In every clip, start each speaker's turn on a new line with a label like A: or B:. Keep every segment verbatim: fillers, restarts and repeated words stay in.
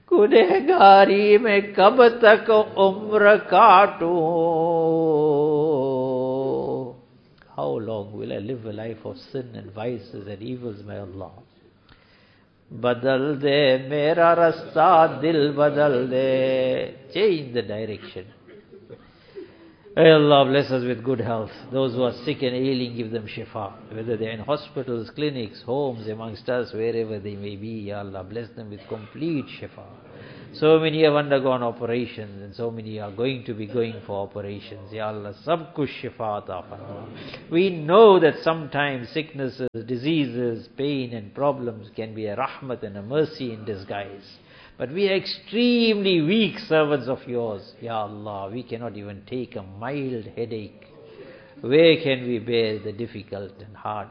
A: गुनहगारी में कब तक उम्र काटूं? How long will I live a life of sin and vices and evils, my Allah? Badal de mera rasta, dil badal de. Change the direction. May Allah bless us with good health. Those who are sick and ailing, give them shifa. Whether they are in hospitals, clinics, homes, amongst us, wherever they may be, Ya Allah, bless them with complete shifa. So many have undergone operations and so many are going to be going for operations. Ya Allah, sab kuch shifa ata farma. We know that sometimes sicknesses, diseases, pain and problems can be a rahmat and a mercy in disguise. But we are extremely weak servants of yours. Ya Allah, we cannot even take a mild headache. Where can we bear the difficult and hard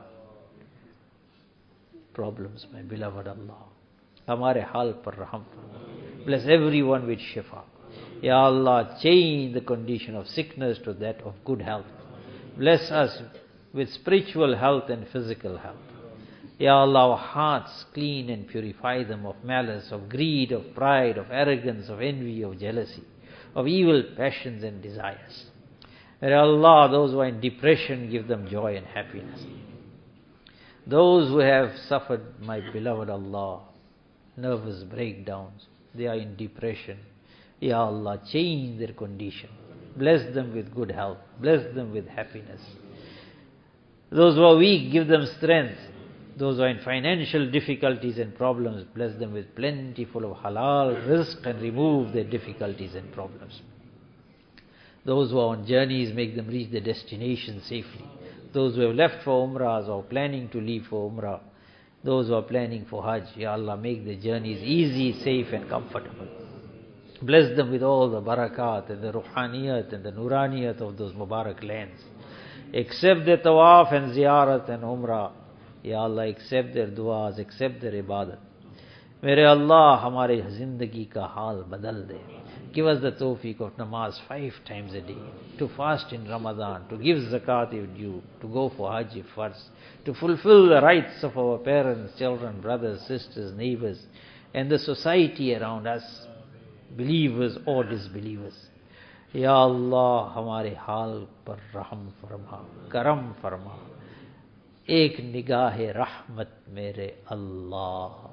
A: problems, my beloved Allah? Hamare hal par raham farma. Bless everyone with shifa. Ya Allah, change the condition of sickness to that of good health. Bless us with spiritual health and physical health. Ya Allah, our hearts clean and purify them of malice, of greed, of pride, of arrogance, of envy, of jealousy, of evil passions and desires. Ya Allah, those who are in depression, give them joy and happiness. Those who have suffered, my beloved Allah, nervous breakdowns, they are in depression. Ya Allah, change their condition. Bless them with good health. Bless them with happiness. Those who are weak, give them strength. Those who are in financial difficulties and problems, bless them with plentiful of halal rizq and remove their difficulties and problems. Those who are on journeys, make them reach their destination safely. Those who have left for umrahs or planning to leave for umrah, those who are planning for Hajj, Ya Allah, make their journeys easy, safe and comfortable. Bless them with all the barakat and the ruhaniyat and the nuraniyat of those Mubarak lands. Accept their tawaf and ziyarat and umrah. Ya Allah, accept their du'as, accept their ibadat. Mere Allah, hamare zindagi ka hal badal de. Give us the tawfiq of namaz five times a day, to fast in Ramadan, to give zakat if due, to go for Hajj if farz, to fulfill the rights of our parents, children, brothers, sisters, neighbors, and the society around us, believers or disbelievers. Ya Allah, hamare hal par raham farma, karam farma. Ek nigahe rahmat mere Allah.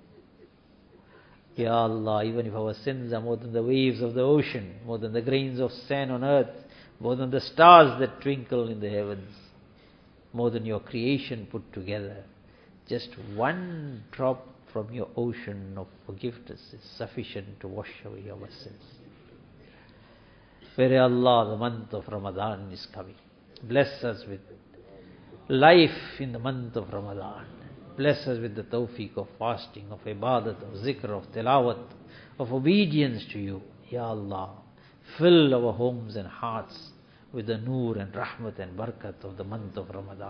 A: Ya Allah, even if our sins are more than the waves of the ocean, more than the grains of sand on earth, more than the stars that twinkle in the heavens, more than your creation put together, just one drop from your ocean of forgiveness is sufficient to wash away our sins. Where Allah, the month of Ramadan is coming. Bless us with life in the month of Ramadan. Bless us with the tawfiq of fasting, of ibadat, of zikr, of tilawat, of obedience to you. Ya Allah, fill our homes and hearts with the nur and rahmat and barakat of the month of Ramadan.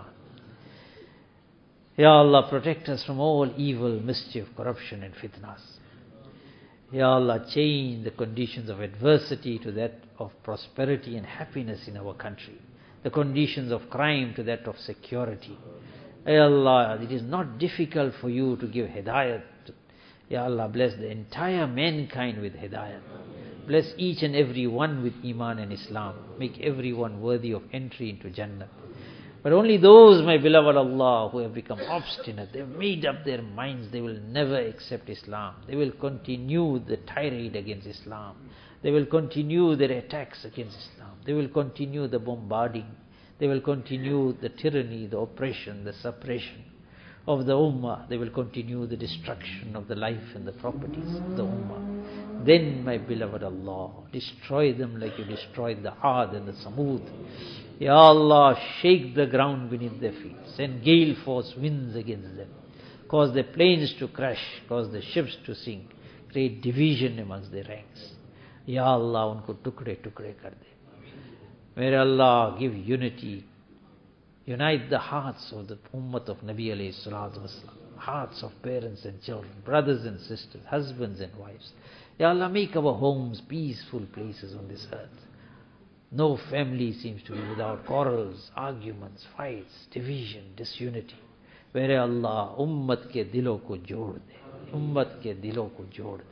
A: Ya Allah, protect us from all evil, mischief, corruption and fitnas. Ya Allah, change the conditions of adversity to that of prosperity and happiness in our country. The conditions of crime to that of security. Ya Allah, it is not difficult for you to give hidayat. Ya Allah, bless the entire mankind with hidayat. Bless each and every one with iman and Islam. Make everyone worthy of entry into Jannah. But only those, my beloved Allah, who have become obstinate, they have made up their minds, they will never accept Islam. They will continue the tirade against Islam. They will continue their attacks against Islam. They will continue the bombarding. They will continue the tyranny, the oppression, the suppression of the ummah. They will continue the destruction of the life and the properties of the ummah. Then, my beloved Allah, destroy them like you destroyed the Aad and the Samud. Ya Allah, shake the ground beneath their feet. Send gale force winds against them. Cause their planes to crash. Cause the ships to sink. Create division amongst their ranks. Ya Allah, unko tukde tukde kar de. May Allah give unity. Unite the hearts of the ummah of Nabi alayhi salatu wasalam. Hearts of parents and children, brothers and sisters, husbands and wives. Ya Allah, make our homes peaceful places on this earth. No family seems to be without quarrels, arguments, fights, division, disunity. Where Allah, ummat ke dilo ko jod de. Ummat ke dilo ko jod de.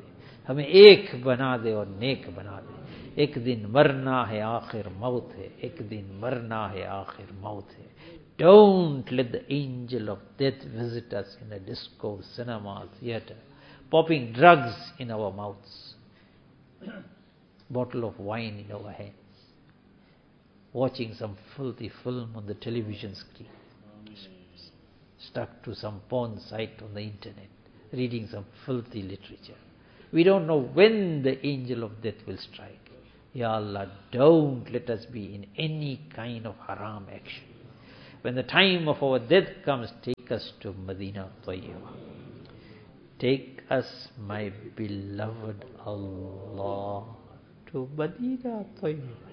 A: हमें एक बना दे और नेक बना दे। एक दिन मरना है, आखिर मौत है, एक दिन मरना है, आखिर मौत है। Don't let the angel of death visit us in a disco, cinema, theater, popping drugs in our mouths, bottle of wine in our hands, watching some filthy film on the television screen, stuck to some porn site on the internet, reading some filthy literature. We don't know when the angel of death will strike. Ya Allah, don't let us be in any kind of haram action. When the time of our death comes, take us to Medina Tayyibah. Take us, my beloved Allah, to Medina Tayyibah.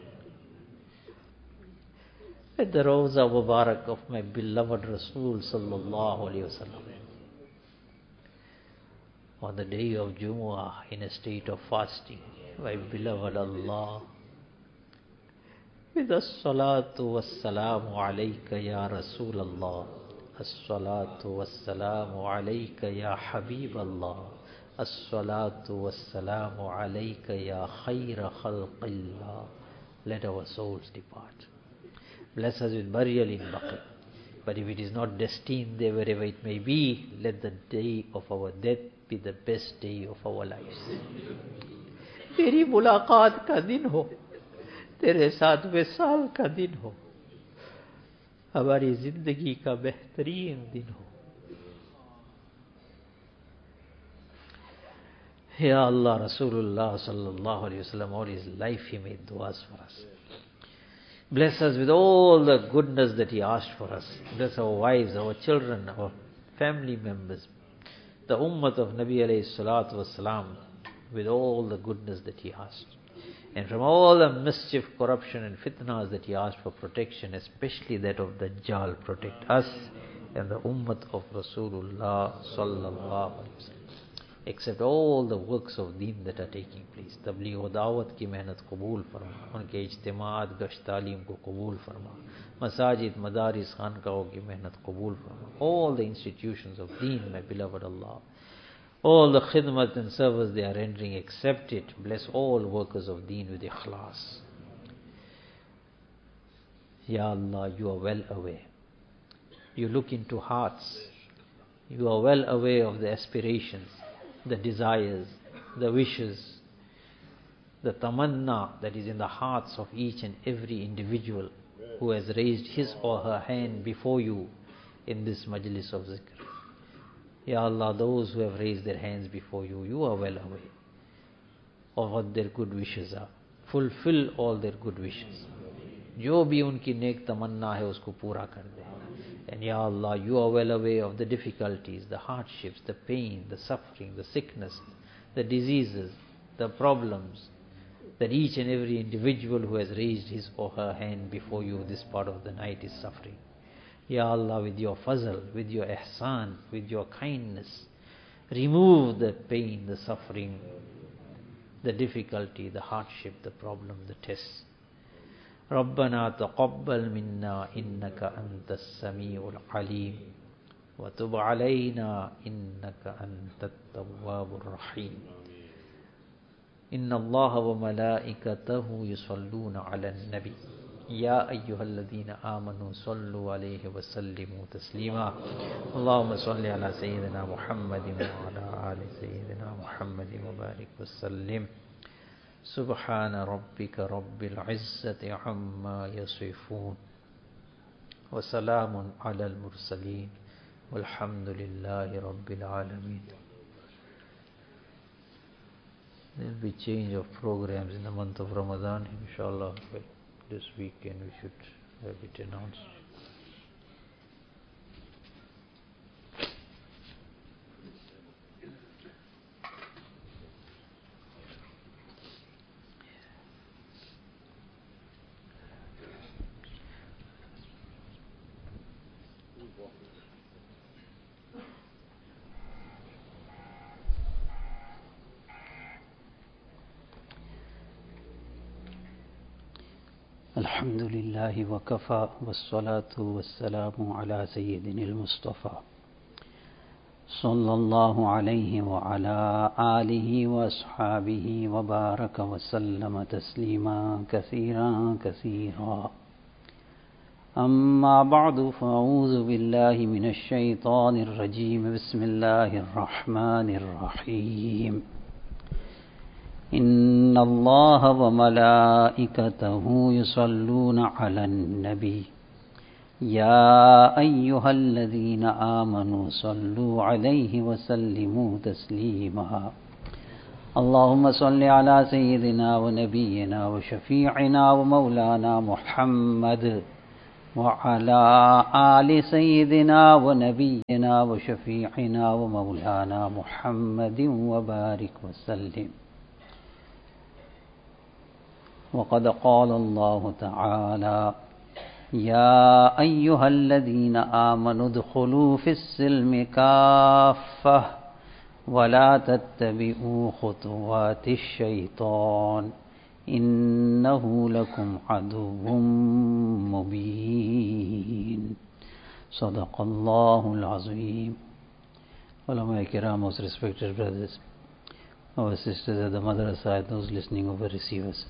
A: At the Rawza Mubarak of my beloved Rasul Sallallahu Alaihi Wasallam. On the day of Jumu'ah, in a state of fasting, my beloved Allah, with as-salatu was-salamu alayka ya Rasul Allah, as-salatu was-salamu alayka ya Habib Allah, as-salatu was-salamu alayka ya khayra khalqillah. Let our souls depart. Bless us with burial in Baqi. But if it is not destined there, wherever it may be, let the day of our death be the best day of our lives. तेरी मुलाकात का दिन हो, तेरे साथ विसाल का दिन हो, हमारी जिंदगी का बेहतरीन दिन हो. Ya Allah, Rasulullah sallallahu alayhi wa sallam, all his life he made du'as for us. Bless us with all the goodness that he asked for us. Bless our wives, our children, our family members, the ummah of Nabi alayhi salatu wasalam, with all the goodness that he asked. And from all the mischief, corruption and fitnas that he asked for protection, especially that of Dajjal, protect us and the ummah of Rasulullah sallallahu alaihi wasallam. Accept all the works of deen that are taking place. Tabligh wa da'wat ki mehnat qabul farma. Unke ijtimaat, gasht talim ko qabul farma. Masajid, madaris, khanqahon ki mehnat qabul farma. All the institutions of deen, my beloved Allah, all the khidmat and service they are rendering, accept it. Bless all workers of deen with ikhlas. Ya Allah, you are well aware. You look into hearts. You are well aware of the aspirations, the desires, the wishes, the tamanna that is in the hearts of each and every individual who has raised his or her hand before you in this majlis of zikr. Ya Allah, those who have raised their hands before you, you are well aware of what their good wishes are. Fulfill all their good wishes. जो भी उनकी नेक तमन्ना है उसको पूरा कर दे. And Ya Allah, you are well aware of the difficulties, the hardships, the pain, the suffering, the sickness, the diseases, the problems that each and every individual who has raised his or her hand before you this part of the night is suffering. Ya Allah, with your fazl, with your ihsan, with your kindness, remove the pain, the suffering, the difficulty, the hardship, the problem, the test. ربنا تقبل منا إنك أنت السميع العليم وتب علينا إنك أنت التواب الرحيم إن الله وملائكته يصلون على النبي يا أيها الذين آمنوا صلوا عليه وسلموا تسليما اللهم صل على سيدنا محمد وعلى آل سيدنا محمد وبارك وسلم سبحان ربك رب العزة عما يصفون وسلام على المرسلين والحمد لله رب العالمين. There will be change of programs in the month of Ramadan, inshallah. This weekend we should have it announced. الحمد لله وكفى والصلاة والسلام على سيدنا المصطفى
B: صلى الله عليه وعلى آله وأصحابه وبارك وسلم تسليما كثيرا كثيرا. أما بعد فأعوذ بالله من الشيطان الرجيم. بسم الله الرحمن الرحيم. إن الله وملائكته يصلون على النبي يا أيها الذين آمنوا صلوا عليه وسلموا تسليما. اللهم صل على سيدنا ونبينا وشفيعنا ومولانا محمد وعلى آل سيدنا ونبينا وشفيعنا ومولانا محمد وبارك وسلم. وقد قال الله تعالى يا أيها الذين آمنوا ادخلوا في السلم كافة ولا تتبعوا خطوات الشيطان إنه لكم عدو مبين. صدق الله العظيم. Ulama Kiram, most respected brothers, our sisters at the madrasa, those listening over receivers.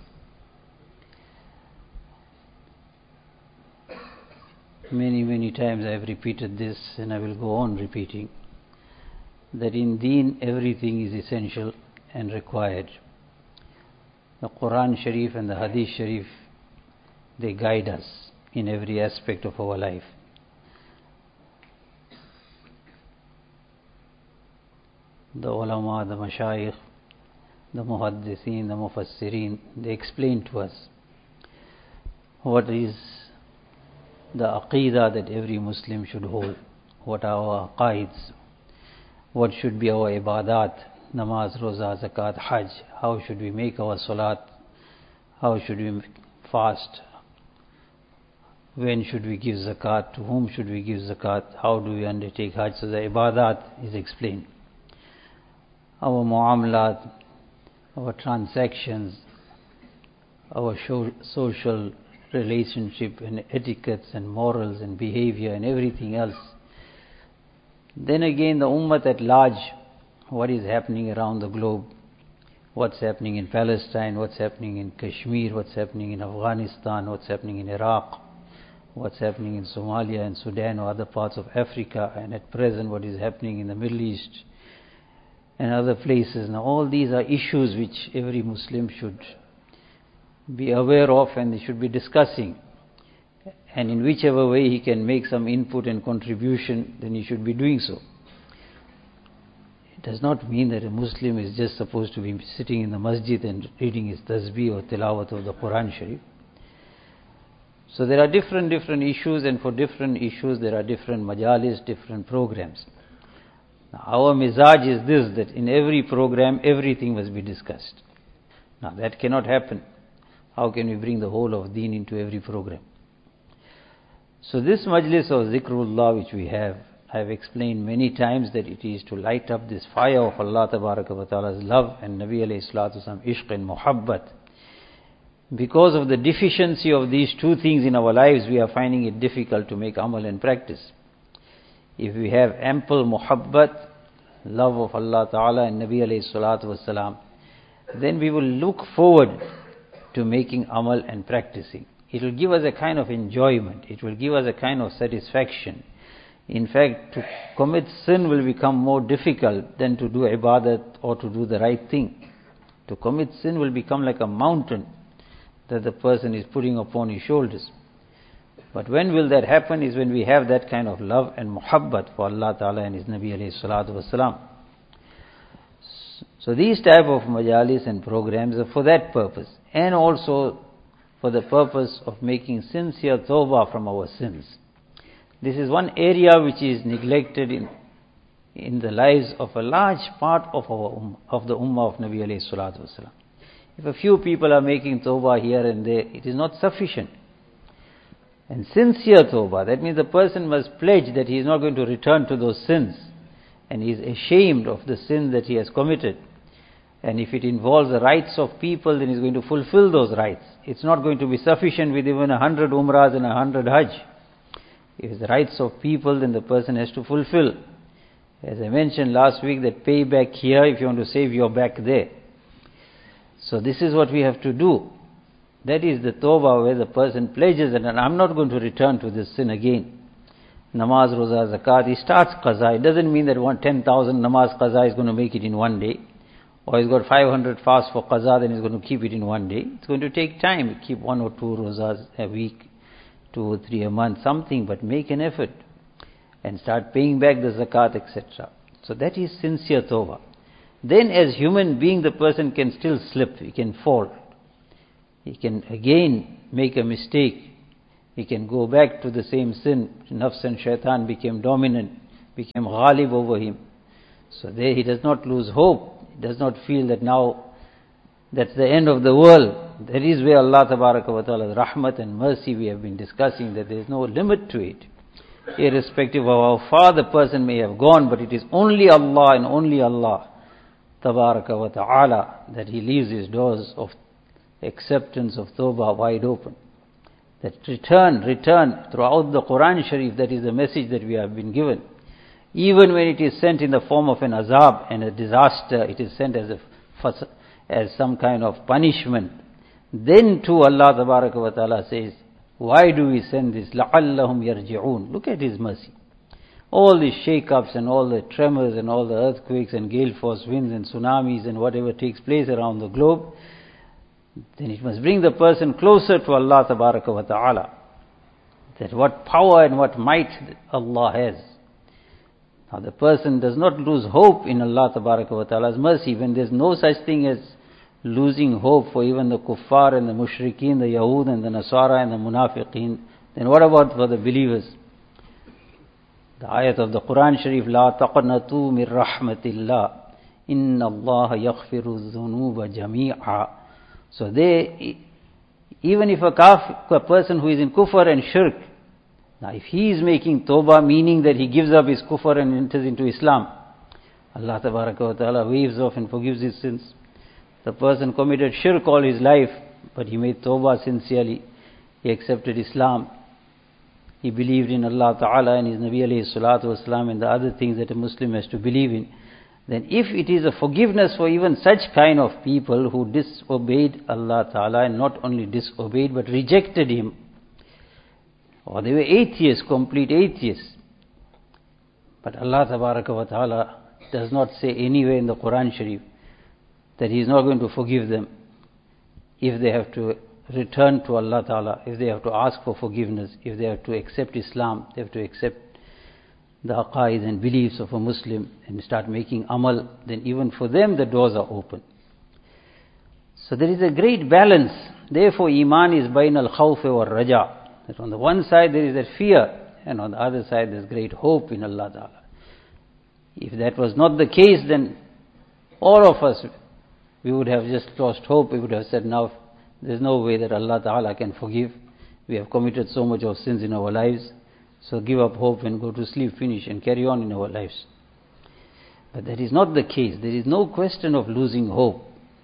B: Many, many times I have repeated this and I will go on repeating that in Deen everything is essential and required. The Quran Sharif and the Hadith Sharif, they guide us in every aspect of our life. The ulama, the mashayikh, the muhaddithin, the mufassirin, they explain to us what is the aqeedah that every Muslim should hold, what are our aqaids, what should be our ibadat, namaz, roza, zakat, hajj, how should we make our salat, how should we fast, when should we give zakat, to whom should we give zakat, how do we undertake hajj. So the ibadat is explained. Our muamalat, our transactions, our social relationship and etiquettes and morals and behavior and everything else. Then again the ummah at large, what is happening around the globe, what's happening in Palestine, what's happening in Kashmir, what's happening in Afghanistan, what's happening in Iraq, what's happening in Somalia and Sudan or other parts of Africa, and at present what is happening in the Middle East and other places. Now all these are issues which every Muslim should be aware of and they should be discussing, and in whichever way he can make some input and contribution, then he should be doing so. It does not mean that a Muslim is just supposed to be sitting in the masjid and reading his tasbih or tilawat of the Quran Sharif. So there are different different issues, and for different issues there are different majalis, different programs. Now our mizaj is this, that in every program everything must be discussed. Now that cannot happen. How can we bring the whole of deen into every program? So this majlis of zikrullah which we have, I have explained many times that it is to light up this fire of Allah Tabaraka wa Ta'ala's love and Nabi alayhi salatu wasalam ishq and muhabbat. Because of the deficiency of these two things in our lives, we are finding it difficult to make amal and practice. If we have ample muhabbat, love of Allah Ta'ala and Nabi alayhi salatu wasalam, then we will look forward to making amal and practicing. It will give us a kind of enjoyment. It will give us a kind of satisfaction. In fact, to commit sin will become more difficult than to do ibadat or to do the right thing. To commit sin will become like a mountain that the person is putting upon his shoulders. But when will that happen is when we have that kind of love and muhabbat for Allah Ta'ala and His Nabi alayhi salatu wasalam. So these type of majalis and programs are for that purpose, and also for the purpose of making sincere tawbah from our sins. This is one area which is neglected in in the lives of a large part of our ummah, of the ummah of Nabi alayhi salatu wasalam. If a few people are making tawbah here and there, it is not sufficient. And sincere tawbah, that means the person must pledge that he is not going to return to those sins, and he is ashamed of the sin that he has committed. And if it involves the rights of people, then he is going to fulfill those rights. It's not going to be sufficient with even a hundred umrahs and a hundred hajj. If it's the rights of people, then the person has to fulfill. As I mentioned last week, that pay back here if you want to save your back there. So this is what we have to do. That is the tawbah where the person pledges, and I'm not going to return to this sin again. Namaz, roza, zakat, he starts qaza. It doesn't mean that one ten thousand namaz qaza is going to make it in one day. Or he's got five hundred fasts for qaza, then he's going to keep it in one day. It's going to take time. Keep one or two rozas a week, two or three a month, something, but make an effort. And start paying back the zakat, et cetera. So that is sincere tawbah. Then as human being, the person can still slip, he can fall. He can again make a mistake. He can go back to the same sin. Nafs and shaitan became dominant, became ghalib over him. So there he does not lose hope. He does not feel that now that's the end of the world. That is where Allah Tabaraka wa Ta'ala's rahmat and mercy we have been discussing, that there is no limit to it. Irrespective of how far the person may have gone, but it is only Allah and only Allah Tabaraka wa Ta'ala that He leaves His doors of acceptance of tawbah wide open. That return, return throughout the Quran Sharif, that is the message that we have been given. Even when it is sent in the form of an azab and a disaster, it is sent as a as some kind of punishment. Then too Allah Tabaraka wa Ta'ala says, why do we send this? لَعَلَّهُمْ يَرْجِعُونَ. Look at His mercy. All these shake-ups and all the tremors and all the earthquakes and gale force winds and tsunamis and whatever takes place around the globe, then it must bring the person closer to Allah Tabaraka wa Ta'ala. That what power and what might Allah has. Now the person does not lose hope in Allah Tabaraka wa Ta'ala's mercy when there's no such thing as losing hope for even the kuffar and the mushrikeen, the Yahud and the Nasara and the munafiqeen. Then what about for the believers? The ayat of the Quran Sharif, La taqnatu min rahmatillah, inna Allah yaghfiru dhunuba jami'a. So they, even if a kafir, a person who is in kufr and shirk, now if he is making tawbah, meaning that he gives up his kufr and enters into Islam, Allah Tabaraka wa Ta'ala waves off and forgives his sins. The person committed shirk all his life, but he made tawbah sincerely. He accepted Islam. He believed in Allah Ta'ala and His Nabi alayhi salatu wasalam and the other things that a Muslim has to believe in. Then if it is a forgiveness for even such kind of people who disobeyed Allah Ta'ala, and not only disobeyed but rejected Him, or they were atheists, complete atheists, but Allah Tabaraka wa Ta'ala does not say anywhere in the Quran Sharif that He is not going to forgive them if they have to return to Allah Ta'ala, if they have to ask for forgiveness, if they have to accept Islam, they have to accept the aqaid and beliefs of a Muslim and start making amal, then even for them the doors are open. So there is a great balance. Therefore Iman is bain al-khawf wa raja. That on the one side there is that fear, and on the other side there is great hope in Allah Ta'ala. If that was not the case, then all of us, we would have just lost hope. We would have said, now there's no way that Allah Ta'ala can forgive. We have committed so much of sins in our lives. So give up hope and go to sleep, finish and carry on in our lives. But that is not the case. There is no question of losing hope.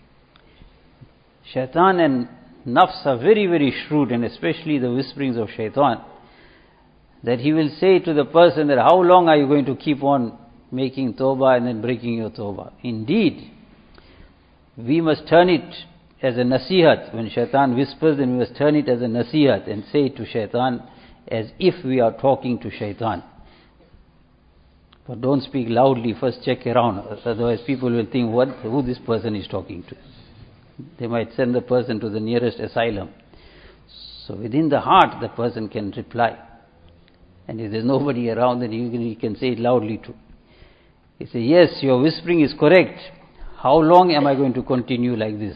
B: Shaitan and nafs are very, very shrewd, and especially the whisperings of shaitan, that he will say to the person that how long are you going to keep on making tawbah and then breaking your tawbah? Indeed, we must turn it as a nasihat. When shaitan whispers, then we must turn it as a nasihat and say to shaitan as if we are talking to shaitan. But don't speak loudly, first check around, otherwise people will think what, who this person is talking to. They might send the person to the nearest asylum. So within the heart the person can reply. And if there's nobody around, then you can, you can say it loudly too. He says, yes, your whispering is correct. How long am I going to continue like this?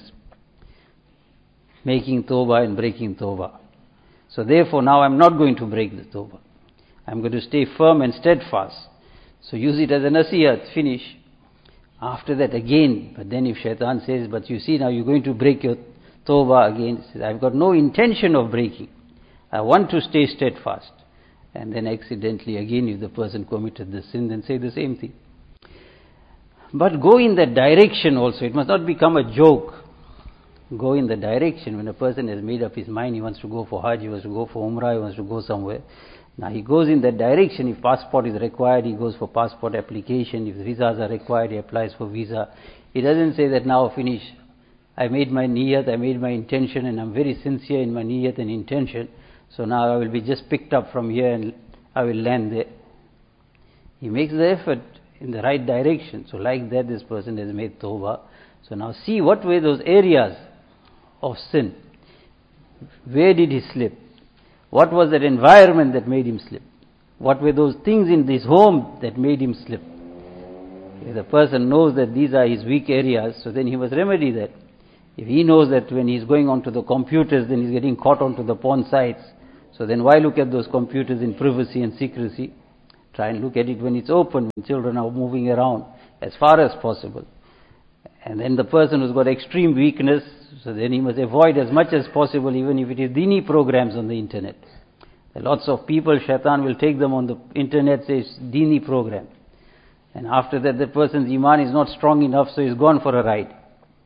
B: Making tawbah and breaking tawbah. So therefore now I'm not going to break the tawbah. I'm going to stay firm and steadfast. So use it as a nasihat, finish. After that again, but then if shaitan says, but you see now you're going to break your tawbah again, he says, I've got no intention of breaking. I want to stay steadfast. And then accidentally again, if the person committed the sin, then say the same thing. But go in that direction also. It must not become a joke. Go in the direction when a person has made up his mind, he wants to go for Hajj, he wants to go for Umrah, he wants to go somewhere. Now he goes in that direction. If passport is required, he goes for passport application. If visas are required, he applies for visa. He doesn't say that now finish. I made my niyat, I made my intention, and I'm very sincere in my niyat and intention. So now I will be just picked up from here and I will land there. He makes the effort in the right direction. So like that, this person has made tawbah. So now see what were those areas of sin. Where did he slip? What was that environment that made him slip? What were those things in this home that made him slip? If the person knows that these are his weak areas, so then he must remedy that. If he knows that when he's going onto the computers, then he's getting caught onto the porn sites, so then why look at those computers in privacy and secrecy? Try and look at it when it's open, when children are moving around, as far as possible. And then the person who's got extreme weakness, so then he must avoid as much as possible, even if it is dini programs on the internet. There are lots of people, shaitan will take them on the internet, say it's dini program. And after that, the person's iman is not strong enough, so he's gone for a ride.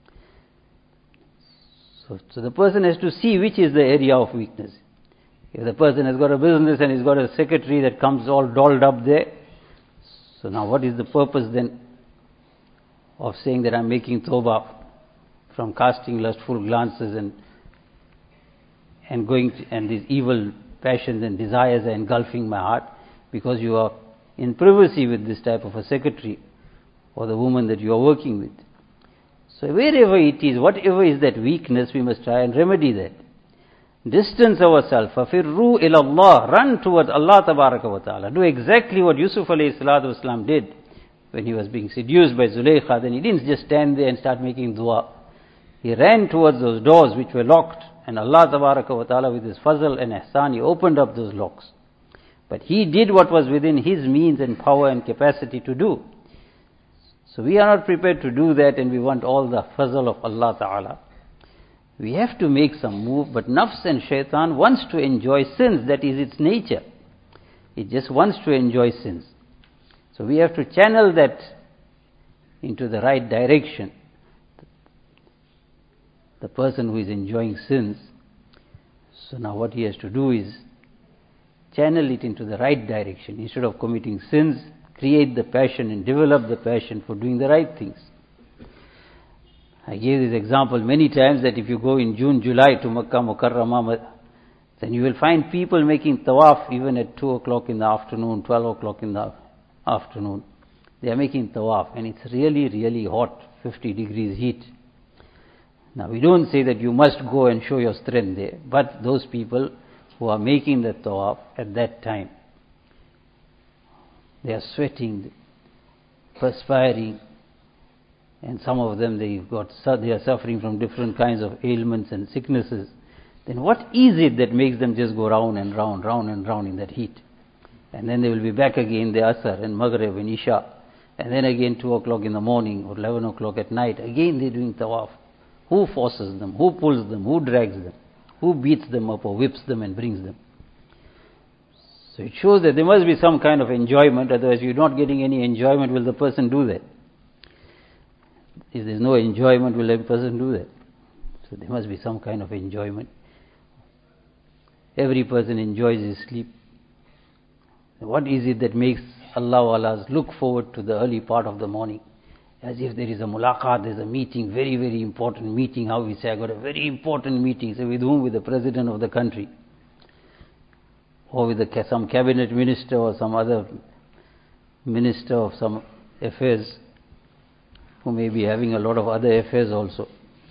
B: So, so the person has to see which is the area of weakness. If the person has got a business and he's got a secretary that comes all dolled up there, so now what is the purpose then of saying that I'm making tawbah from casting lustful glances and and going to, and these evil passions and desires are engulfing my heart, because you are in privacy with this type of a secretary or the woman that you are working with. So wherever it is, whatever is that weakness, we must try and remedy that. Distance ourselves. فَفِرُّوا إِلَى اللَّهِ. Run towards Allah Tabaraka wa Ta'ala. Do exactly what Yusuf alayhi salatu wasalam did when he was being seduced by Zulaykha. Then he didn't just stand there and start making dua. He ran towards those doors which were locked, and Allah Tabaraka wa Ta'ala with his fazl and ihsan, he opened up those locks. But he did what was within his means and power and capacity to do. So we are not prepared to do that, and we want all the fazl of Allah Ta'ala. We have to make some move, but nafs and shaitan wants to enjoy sins. That is its nature. It just wants to enjoy sins. So we have to channel that into the right direction. The person who is enjoying sins, so now what he has to do is channel it into the right direction. Instead of committing sins, create the passion and develop the passion for doing the right things. I gave this example many times that if you go in June, July to Makkah Mukarramah, then you will find people making tawaf even at two o'clock in the afternoon, twelve o'clock in the afternoon. They are making tawaf, and it's really, really hot, fifty degrees heat. Now we don't say that you must go and show your strength there, but those people who are making the tawaf at that time, they are sweating, perspiring, and some of them they've got they are suffering from different kinds of ailments and sicknesses. Then what is it that makes them just go round and round, round and round in that heat? And then they will be back again, the Asr and Maghrib and Isha, and then again two o'clock in the morning or eleven o'clock at night, again they're doing tawaf. Who forces them? Who pulls them? Who drags them? Who beats them up or whips them and brings them? So it shows that there must be some kind of enjoyment, otherwise you're not getting any enjoyment, will the person do that? If there's no enjoyment, will a person do that? So there must be some kind of enjoyment. Every person enjoys his sleep. What is it that makes Allah Allahs look forward to the early part of the morning? As if there is a mulaqat, there's a meeting, very, very important meeting. How we say, I got a very important meeting. So with whom? With the president of the country. Or with the, some cabinet minister or some other minister of some affairs, who may be having a lot of other affairs also.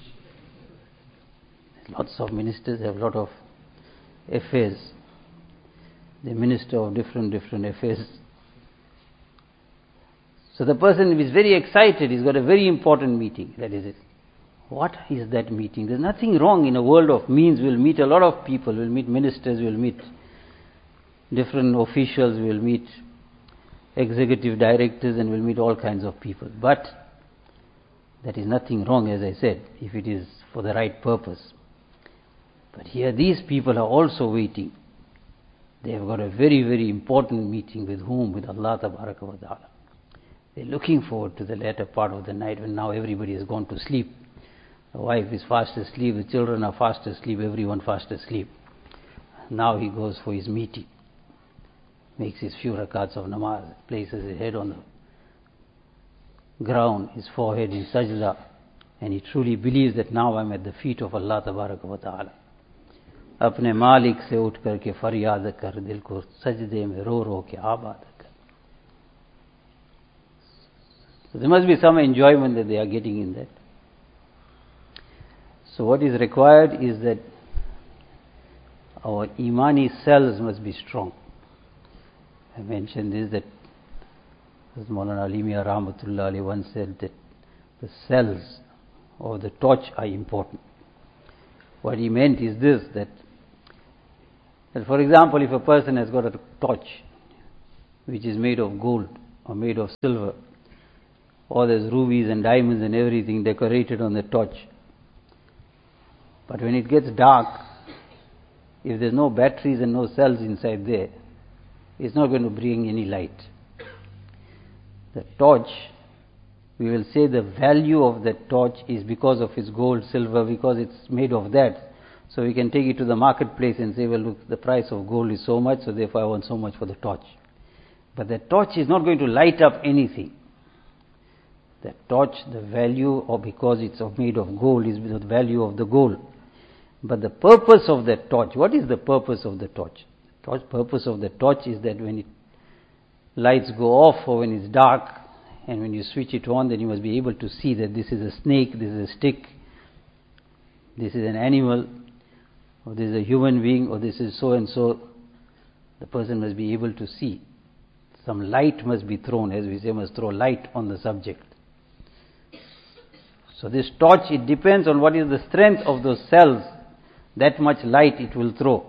B: Lots of ministers have a lot of affairs. They minister of different, different affairs. So the person is very excited, he's got a very important meeting, that is it. What is that meeting? There's nothing wrong in a world of means. We'll meet a lot of people, we'll meet ministers, we'll meet different officials, we'll meet executive directors, and we'll meet all kinds of people. But that is nothing wrong, as I said, if it is for the right purpose. But here these people are also waiting. They have got a very, very important meeting with whom? With Allah Tabaraka wa Ta'ala. They're looking forward to the latter part of the night when now everybody has gone to sleep. The wife is fast asleep, the children are fast asleep, everyone fast asleep. Now he goes for his meeting. makes his few rakats of namaz, places his head on the ground, his forehead in sajda, and he truly believes that now I'm at the feet of Allah Tabaraka wa Ta'ala. अपने मालिक से उठ करके फरियाद कर, दिल को सजदे में रो रो के आबाद कर. So there must be some enjoyment that they are getting in that. So what is required is that our imani cells must be strong. I mentioned this, that as Maulana Ali Mia Rahmatullah Ali once said that the cells of the torch are important. What he meant is this, that, that for example, if a person has got a torch which is made of gold or made of silver, or there's rubies and diamonds and everything decorated on the torch, but when it gets dark, if there's no batteries and no cells inside there, it's not going to bring any light. The torch, we will say the value of that torch is because of its gold, silver, because it's made of that. So we can take it to the marketplace and say, well, look, the price of gold is so much, so therefore I want so much for the torch. But the torch is not going to light up anything. The torch, the value, or because it's made of gold, is the value of the gold. But the purpose of that torch, what is the purpose of the torch? The purpose of the torch is that when it lights go off or when it's dark, and when you switch it on, then you must be able to see that this is a snake, this is a stick, this is an animal, or this is a human being, or this is so and so. The person must be able to see. Some light must be thrown, as we say, must throw light on the subject. So this torch, it depends on what is the strength of those cells, that much light it will throw.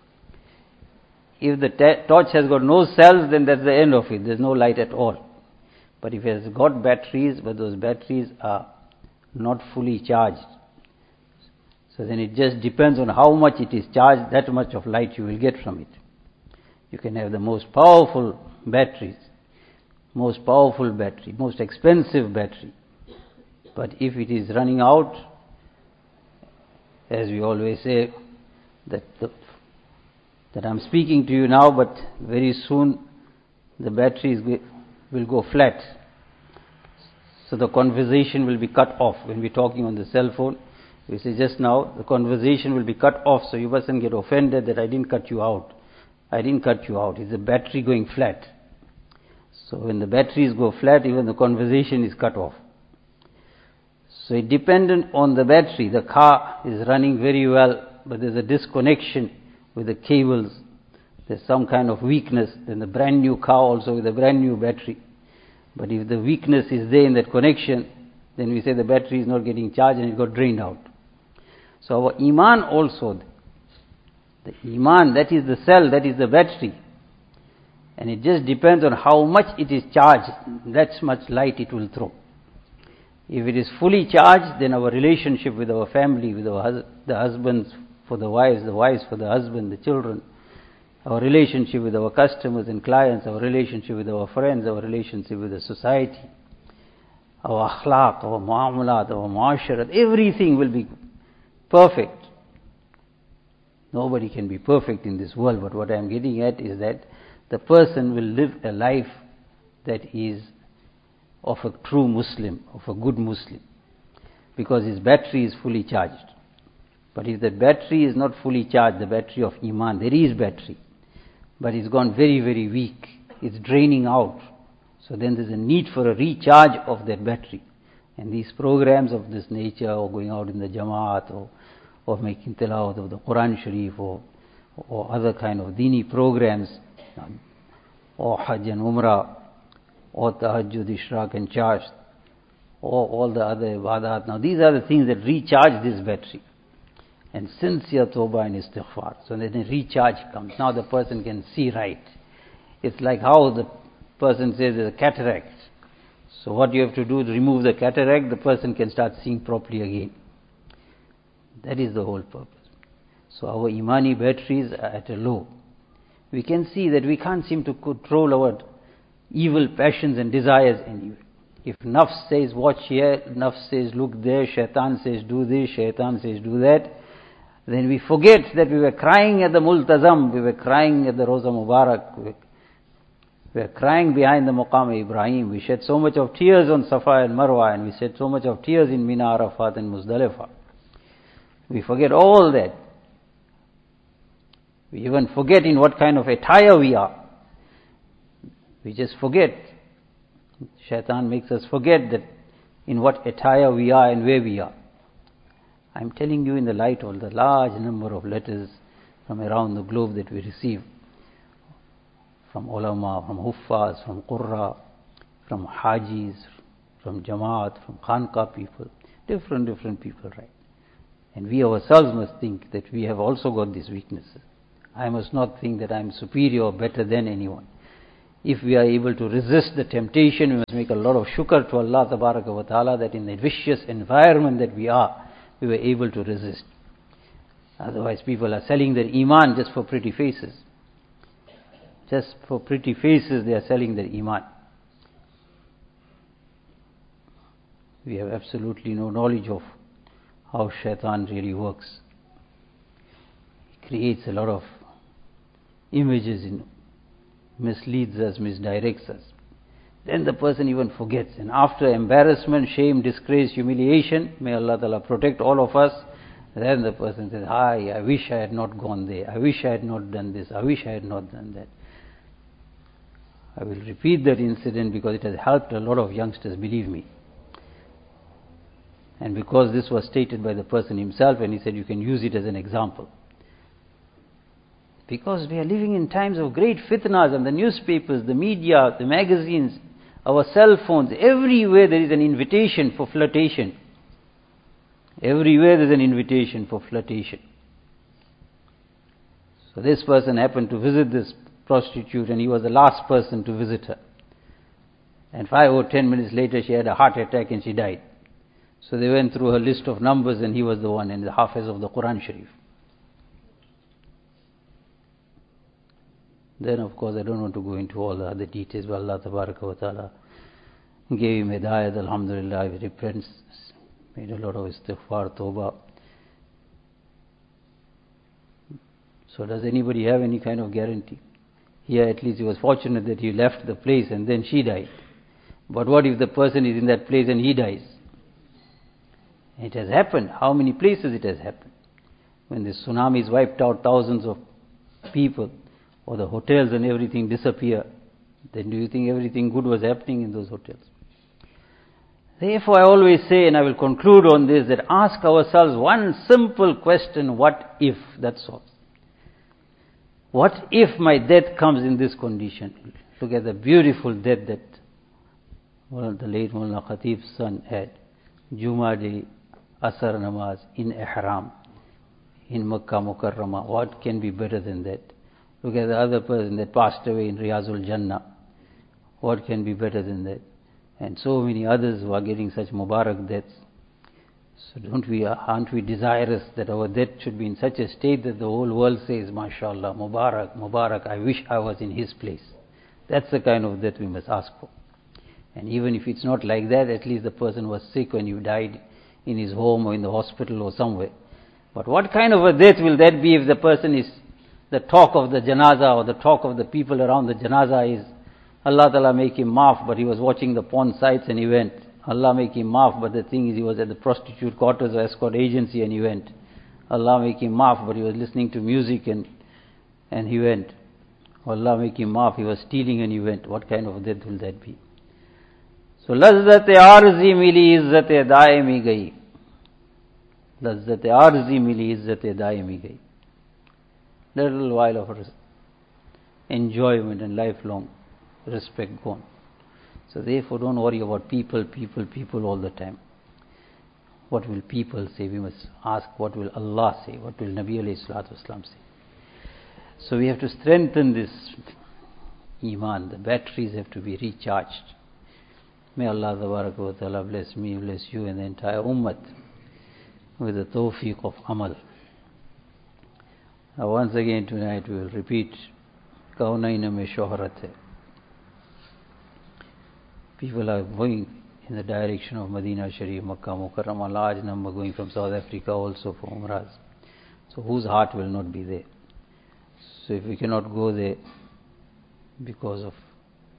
B: If the t- torch has got no cells, then that's the end of it. There's no light at all. But if it has got batteries, but those batteries are not fully charged, so then it just depends on how much it is charged, that much of light you will get from it. You can have the most powerful batteries, most powerful battery, most expensive battery. But if it is running out, as we always say, that the, that I'm speaking to you now, but very soon the batteries will go flat. So the conversation will be cut off. When we're talking on the cell phone, we say just now, the conversation will be cut off, so you mustn't get offended that I didn't cut you out. I didn't cut you out. It's the battery going flat. So when the batteries go flat, even the conversation is cut off. So it dependent on the battery. The car is running very well, but there's a disconnection with the cables. There's some kind of weakness. Then the brand new car also with a brand new battery. But if the weakness is there in that connection, then we say the battery is not getting charged and it got drained out. So our iman also, the iman, that is the cell, that is the battery. And it just depends on how much it is charged, that's much light it will throw. If it is fully charged, then our relationship with our family, with our hus- the husbands for the wives, the wives for the husband, the children, our relationship with our customers and clients, our relationship with our friends, our relationship with the society, our akhlaq, our muamalat, our muasharat, everything will be perfect. Nobody can be perfect in this world, but what I am getting at is that the person will live a life that is of a true Muslim, of a good Muslim, because his battery is fully charged. But if the battery is not fully charged, the battery of Iman, there is battery, but it's gone very, very weak, it's draining out. So then there's a need for a recharge of that battery. And these programs of this nature, or going out in the Jamaat, or, or making tilawat of the Quran Sharif, or, or other kind of dini programs, or Hajj and Umrah, or Tahajjud, Ishraq and Charge, or all the other ibadat. Now these are the things that recharge this battery. And sincere tawbah and istighfar. So then a recharge comes. Now the person can see right. It's like how the person says there's a cataract. So what you have to do is remove the cataract, the person can start seeing properly again. That is the whole purpose. So our imani batteries are at a low. We can see that we can't seem to control our evil passions and desires anyway. If nafs says watch here, nafs says look there, shaitan says do this, shaitan says do that, then we forget that we were crying at the multazam, we were crying at the Roza Mubarak, we were We are crying behind the Maqam Ibrahim. We shed so much of tears on Safa and Marwa, and we shed so much of tears in Mina, Arafat and Muzdalifah. We forget all that. We even forget in what kind of attire we are. We just forget. Shaitan makes us forget that in what attire we are and where we are. I'm telling you in the light of the large number of letters from around the globe that we receive, from ulama, from huffaz, from qurra, from hajis, from jamaat, from khanqa people, different, different people, right? And we ourselves must think that we have also got these weaknesses. I must not think that I am superior or better than anyone. If we are able to resist the temptation, we must make a lot of shukr to Allah Tabaraka wa Ta'ala that in the vicious environment that we are, we were able to resist. Otherwise people are selling their iman just for pretty faces. Just for pretty faces they are selling their iman. We have absolutely no knowledge of how shaitan really works. He creates a lot of images, in, misleads us, misdirects us. Then the person even forgets. And after embarrassment, shame, disgrace, humiliation, may Allah Ta'ala protect all of us, then the person says, Hi, I wish I had not gone there. I wish I had not done this. I wish I had not done that. I will repeat that incident because it has helped a lot of youngsters, believe me. And because this was stated by the person himself, and he said you can use it as an example. Because we are living in times of great fitnas, and the newspapers, the media, the magazines, our cell phones, everywhere there is an invitation for flirtation. Everywhere there is an invitation for flirtation. So this person happened to visit this prostitute, and he was the last person to visit her. And five or ten minutes later she had a heart attack and she died. So they went through her list of numbers, and he was the one, and the Hafiz of the Quran Sharif. Then of course I don't want to go into all the other details, but Allah Tabaraka wa Ta'ala gave him hidayat, alhamdulillah, he repents, made a lot of istighfar, tawbah. So does anybody have any kind of guarantee? Here at least he was fortunate that he left the place and then she died. But what if the person is in that place and he dies? It has happened. How many places it has happened? When the tsunamis wiped out thousands of people, or the hotels and everything disappear, then do you think everything good was happening in those hotels? Therefore I always say, and I will conclude on this, that ask ourselves one simple question, what if, that's all. What if my death comes in this condition? Look at the beautiful death that one of the late Mullah Khatib's son had. Juma day, Asar Namaz, in Ihram, in Makkah Mukarramah. What can be better than that? Look at the other person that passed away in Riyazul Jannah. What can be better than that? And so many others who are getting such Mubarak deaths. So don't we, aren't we desirous that our death should be in such a state that the whole world says, MashaAllah, Mubarak, Mubarak, I wish I was in his place. That's the kind of death we must ask for. And even if it's not like that, at least the person was sick when you died in his home or in the hospital or somewhere. But what kind of a death will that be if the person is, the talk of the janaza or the talk of the people around the janaza is, Allah Ta'ala make him maaf, but he was watching the porn sites and he went. Allah make him maaf, but the thing is he was at the prostitute quarters or escort agency and he went. Allah make him maaf, but he was listening to music and and he went. Allah make him maaf, he was stealing and he went. What kind of death will that be? So, lazzat-e arzi mili, izzat-e daimi gayi. Lazzat-e arzi mili, izzat-e daimi gayi. Little while of enjoyment and lifelong respect gone. So therefore don't worry about people, people, people all the time. What will people say? We must ask what will Allah say, what will Nabi alayhi salatu wasalam say. So we have to strengthen this iman. The batteries have to be recharged. May Allah Tabaraka wa Ta'ala bless me, bless you and the entire ummah with the tawfiq of amal. Now once again tonight we will repeat Kaunaina mein shohrat hai. People are going in the direction of Medina Sharif, Makkah Mukarramah, large number going from South Africa also for Umrahs. So whose heart will not be there? So if we cannot go there because of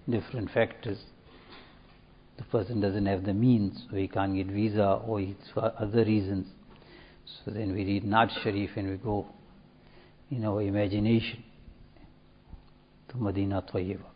B: different factors. The person doesn't have the means, so he can't get visa, or it's for other reasons. So then we read Naat Sharif and we go in our imagination to Madinah Tayyibah.